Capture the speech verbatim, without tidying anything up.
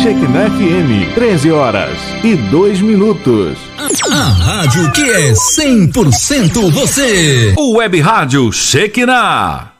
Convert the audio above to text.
Shekinah F M, treze horas e dois minutos. A rádio que é cem por cento você. O Web Rádio Shekinah.